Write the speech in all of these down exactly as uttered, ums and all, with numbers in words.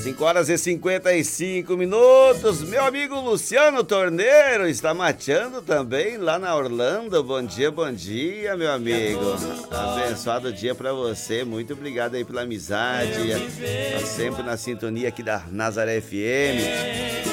cinco horas e cinquenta e cinco minutos. Meu amigo Luciano Torneiro está mateando também lá na Orlando. Bom dia, bom dia, meu amigo. Abençoado dia pra você. Muito obrigado aí pela amizade. Tá sempre na sintonia aqui da Nazaré F M.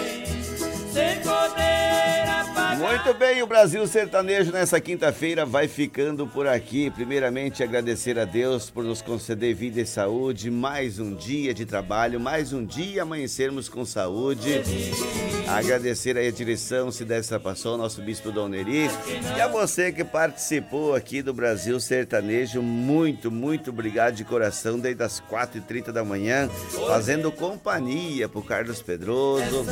Muito bem, o Brasil Sertanejo nessa quinta-feira vai ficando por aqui. Primeiramente, agradecer a Deus por nos conceder vida e saúde. Mais um dia de trabalho, mais um dia amanhecermos com saúde. Agradecer aí a direção, se dessa passou, nosso Bispo Dom Neri. E a você que participou aqui do Brasil Sertanejo, muito, muito obrigado de coração, desde as quatro e trinta da manhã, fazendo companhia pro Carlos Pedroso.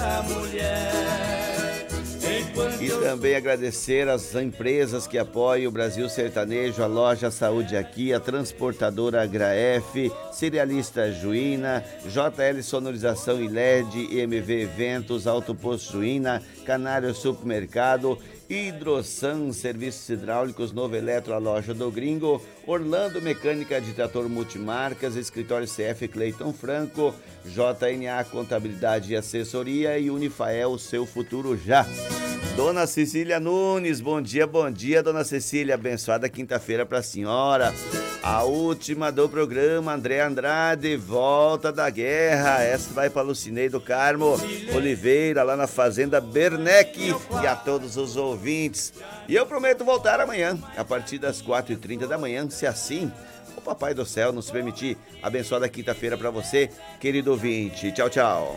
E também agradecer às empresas que apoiam o Brasil Sertanejo, a Loja Saúde Aqui, a Transportadora Agraef, Cerealista Juína, J L Sonorização e L E D, M V Eventos, Autoposto Juína, Canário Supermercado, Hidrosan Serviços Hidráulicos, Novo Eletro, a Loja do Gringo, Orlando Mecânica de Trator Multimarcas, Escritório C F Cleiton Franco, J N A Contabilidade e Assessoria e Unifael, seu futuro já. Dona Cecília Nunes, bom dia, bom dia, Dona Cecília, abençoada quinta-feira pra senhora. A última do programa, André Andrade, volta da guerra. Essa vai para Lucinei do Carmo Oliveira, lá na Fazenda Bernec, e a todos os ouvintes. E eu prometo voltar amanhã, a partir das quatro e trinta da manhã, se assim o Papai do Céu nos permitir. Abençoada quinta-feira para você, querido ouvinte. Tchau, tchau.